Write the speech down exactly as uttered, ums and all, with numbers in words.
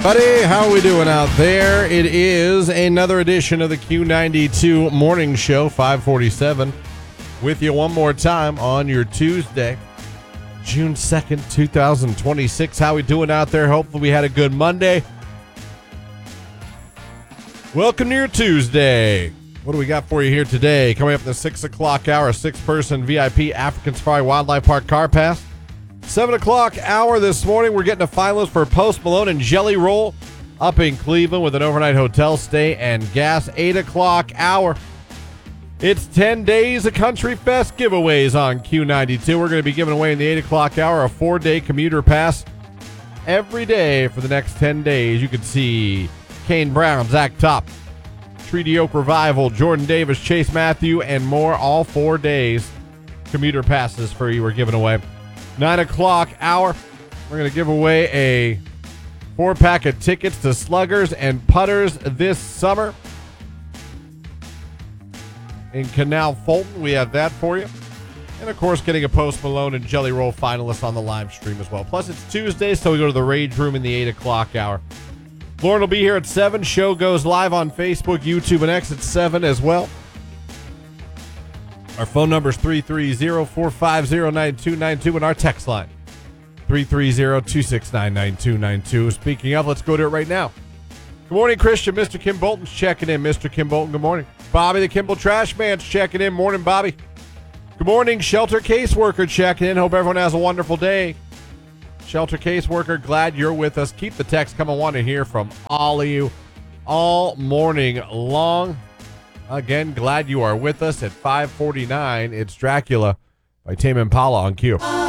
Buddy, how are we doing out there? It is another edition of the Q ninety-two Morning Show, five forty-seven, with you one more time on your Tuesday, June second, twenty twenty-six. How we doing out there? Hopefully we had a good Monday. Welcome to your Tuesday. What do we got for you here today? Coming up in the six o'clock hour, a six-person V I P African Safari Wildlife Park car pass. seven o'clock hour this morning, we're getting a finalist for Post Malone and Jelly Roll up in Cleveland with an overnight hotel stay and gas. eight o'clock hour, it's ten days of Country Fest giveaways on Q ninety-two. We're going to be giving away in the eight o'clock hour a four-day commuter pass every day for the next ten days. You can see Kane Brown, Zach Top, Treaty Oak Revival, Jordan Davis, Chase Matthew, and more all four days. Commuter passes for you we're giving away. nine o'clock hour, we're going to give away a four-pack of tickets to Sluggers and Putters this summer in Canal Fulton. We have that for you. And, of course, getting a Post Malone and Jelly Roll finalist on the live stream as well. Plus, it's Tuesday, so we go to the Rage Room in the eight o'clock hour. Lauren will be here at seven. Show goes live on Facebook, YouTube, and X at seven as well. Our phone number is three three zero, four five zero, nine two nine two, and our text line, three three zero, two six nine, nine two nine two. Speaking of, let's go to it right now. Good morning, Christian. Mister Kim Bolton's checking in. Mister Kim Bolton, good morning. Bobby, the Kimball Trash Man's checking in. Morning, Bobby. Good morning, Shelter Caseworker checking in. Hope everyone has a wonderful day. Shelter Caseworker, glad you're with us. Keep the text coming. I want to hear from all of you all morning long. Again, glad you are with us at five forty-nine. It's Dracula by Tame Impala on Q.